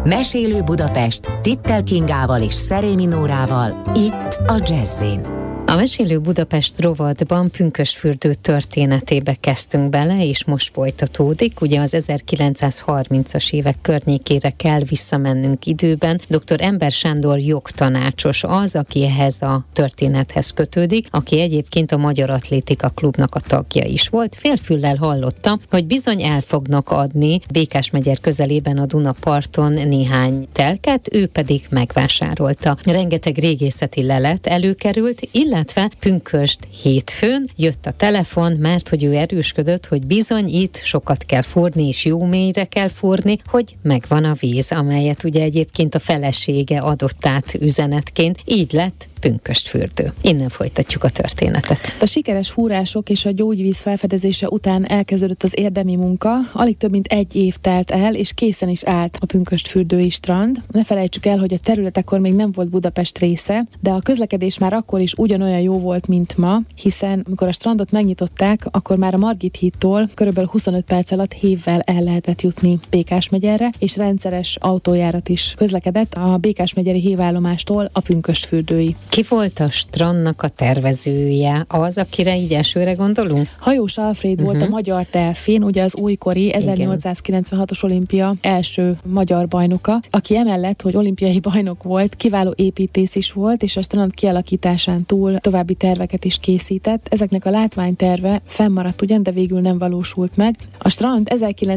Mesélő Budapest Tittel Kingával és Szerémi Nórával, itt a Jazzin. A Mesélő Budapest rovatban Pünkösdfürdő történetébe kezdtünk bele, és most folytatódik. Ugye az 1930-as évek környékére kell visszamennünk időben. Dr. Ember Sándor jogtanácsos az, aki ehhez a történethez kötődik, aki egyébként a Magyar Atlétika Klubnak a tagja is volt. Félfüllel hallotta, hogy bizony el fognak adni Békásmegyer közelében a Dunaparton néhány telket, ő pedig megvásárolta. Rengeteg régészeti lelet előkerült, illetve pünkösd hétfőn jött a telefon, mert hogy ő erősködött, hogy bizony itt sokat kell fúrni, és jó mélyre kell fúrni, hogy megvan a víz, amelyet ugye egyébként a felesége adott át üzenetként. Így lett Pünkösdfürdő. Innen folytatjuk a történetet. A sikeres fúrások és a gyógyvíz felfedezése után elkezdődött az érdemi munka, alig több mint 1 év telt el, és készen is állt a pünkösdfürdői strand. Ne felejtsük el, hogy a terület akkor még nem volt Budapest része, de a közlekedés már akkor is ugyanolyan jó volt, mint ma, hiszen amikor a strandot megnyitották, akkor már a Margit hídtól körülbelül 25 perc alatt hévvel el lehetett jutni Békásmegyerre, és rendszeres autójárat is közlekedett a Békásmegyeri hévállomástól a pünkösdfürdői. Ki volt a strandnak a tervezője? Az, akire így elsőre gondolunk? Hajós Alfréd volt a magyar delfin, ugye az újkori 1896-os olimpia első magyar bajnoka, aki emellett, hogy olimpiai bajnok volt, kiváló építész is volt, és a strand kialakításán túl további terveket is készített. Ezeknek a látványterve fennmaradt ugyan, de végül nem valósult meg. A strand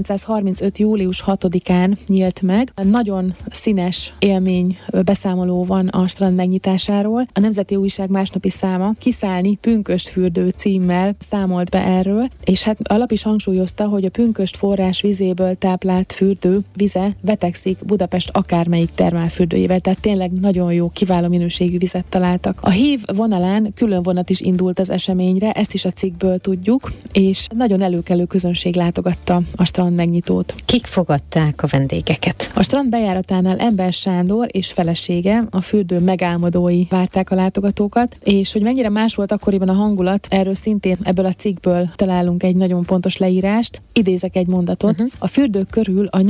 1935. július 6-án nyílt meg. Nagyon színes élmény beszámoló van a strand megnyitásáról. A Nemzeti Újság másnapi száma Kiszállni Pünkösdfürdő címmel számolt be erről, és hát a lap is hangsúlyozta, hogy a Pünkösd forrás vizéből táplált fürdő vize vetekszik Budapest akármelyik termálfürdőjével, tehát tényleg nagyon jó, kiváló minőségű vizet találtak. A hív vonalán külön vonat is indult az eseményre, ezt is a cikkből tudjuk, és nagyon előkelő közönség látogatta a strand megnyitót. Kik fogadták a vendégeket? A strand bejáratánál Ember Sándor és felesége, a fürdő megálmodói várták a látogatókat, és hogy mennyire más volt akkoriban a hangulat, erről szintén ebből a cikkből találunk egy nagyon pontos leírást. Idézek egy mondatot. A fürdő körül a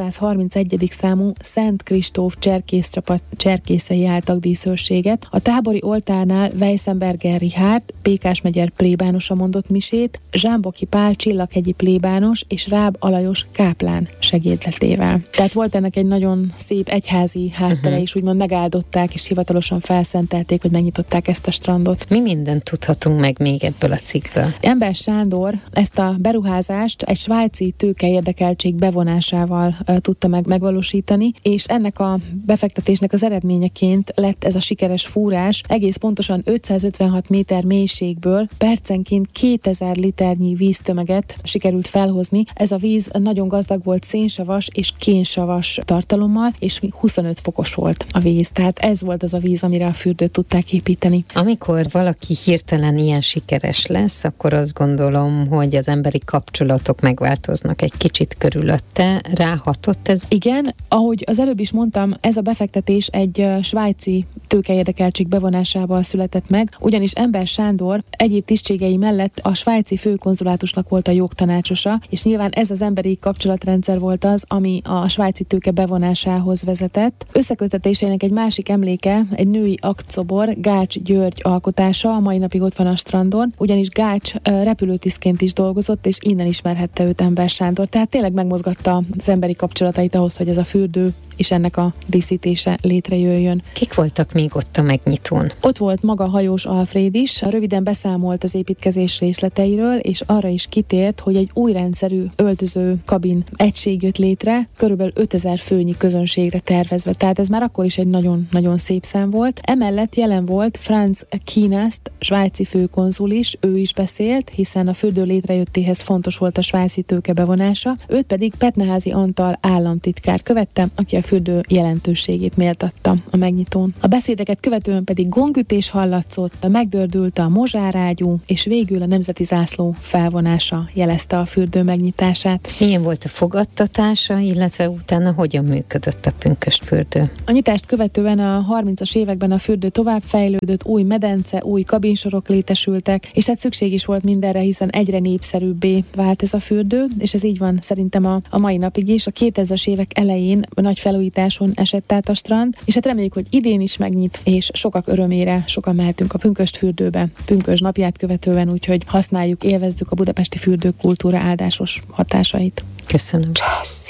831. számú Szent Kristóf cserkészcsapat cserkészei álltak díszőrséget. A tábori oltárnál Weissenberger Richárd, Békásmegyer plébánosa mondott misét, Zsámboki Pál csillaghegyi plébános és Ráb Alajos káplán segédletével. Tehát volt ennek egy nagyon szép egyházi háttere is, úgymond megáldották és hivatalosan felszentelték, hogy megnyitották ezt a strandot. Mi mindent tudhatunk meg még ebből a cikkből? Ember Sándor ezt a beruházást egy svájci tőkeérdekeltség bevonásával tudta megvalósítani, és ennek a befektetésnek az eredményeként lett ez a sikeres fúrás. Egész pontosan 556 méter mélységből percenként 2000 liternyi víztömeget sikerült felhozni. Ez a víz nagyon gazdag volt szénsavas és kénsavas tartalommal, és 25 fokos volt a víz. Tehát ez volt az a víz, amire a fürdőt tudták építeni. Amikor valaki hirtelen ilyen sikeres lesz, akkor azt gondolom, hogy az emberi kapcsolatok megváltoznak egy kicsit körülötte. Ráhatott ez? Igen, ahogy az előbb is mondtam, ez a befektetés egy svájci tőkeérdekeltség bevonásával született meg, ugyanis Ember Sándor egyéb tisztségei mellett a svájci főkonzulátusnak volt a jogtanácsosa, és nyilván ez az emberi kapcsolatrendszer volt az, ami a svájci tőke bevonásához vezetett. Összeköttetéseinek egy másik emléke egy női aktszobor, Gács György alkotása, a mai napig ott van a strandon, ugyanis Gács repülőtisztként is dolgozott, és innen ismerhette őt Ember Sándor. Tehát tényleg megmozgatta az emberi kapcsolatait ahhoz, hogy ez a fürdő és ennek a díszítése létrejöjjön. Kik voltak még ott a megnyitón? Ott volt maga Hajós Alfréd is, röviden beszámolt az építkezés részleteiről, és arra is kitért, hogy egy új rendszerű öltöző kabin egység jött létre, körülbelül 5000 főnyi közönségre tervezve, tehát ez már akkor is egy nagyon-nagyon szép szám volt. Emellett jelen volt Franz Kienast, svájci főkonzul is, ő is beszélt, hiszen a fürdő létrejöttéhez fontos volt a svájci tőke bevonása, őt pedig Petneházy Antal államtitkár követte, aki a fürdő jelentőségét méltatta a megnyitón. A beszédeket követően pedig gongütés hallatszott, megdördült a mozsárágyú, és végül a nemzeti zászló felvonása jelezte a fürdő megnyitását. Milyen volt a fogadtatása, illetve utána hogyan működött a Pünkösdfürdő? A nyitást követően a 30-as években a fürdő tovább fejlődött, új medence, új kabinsorok létesültek, és hát szükség is volt mindenre, hiszen egyre népszerűbbé vált ez a fürdő, és ez így van szerintem a mai napig is. A 2000-es évek elején nagy felújításon esett át a strand, és hát reméljük, hogy idén is megnyit, és sokak örömére sokan mehetünk a pünkösdfürdőbe, pünkösd napját követően, úgyhogy használjuk, élvezzük a budapesti fürdőkultúra áldásos hatásait. Köszönöm.